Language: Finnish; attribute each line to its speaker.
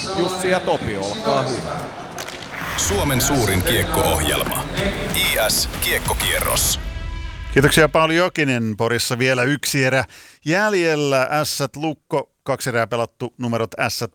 Speaker 1: Jussi ja Topi, olkaa hyvä.
Speaker 2: Suomen suurin kiekko-ohjelma. IS Kiekkokierros.
Speaker 3: Kiitoksia Pauli Jokinen. Porissa vielä yksi erä jäljellä. Ässät Lukko, 2 erää pelattu, numerot Ässät